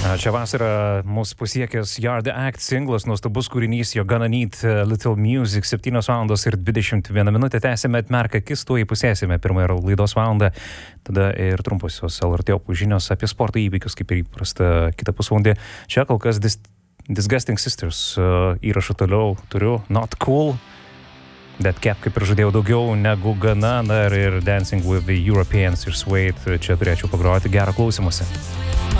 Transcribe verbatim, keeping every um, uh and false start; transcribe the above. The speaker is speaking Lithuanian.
Čia vasarą mūsų pasiekęs Yard Act singlas, nuostabus kūrinys, jo Gonna Need Little Music, septynios valandos ir dvidešimt viena minutė. Tęsime atmerkę akis, tuo įpusėsime pirmąją laidos valandą, tada ir trumposios L R T opų žinios apie sporto įvykius, kaip ir įprasta kitą pusvalandį. Čia kol kas Dis Disgusting Sisters uh, įrašą toliau turiu, Not Cool, That Cap, kaip ir žadėjau, daugiau negu gana, na ir Dancing with the Europeans iš Suede, čia turėčiau pagroti, gerą klausimuose.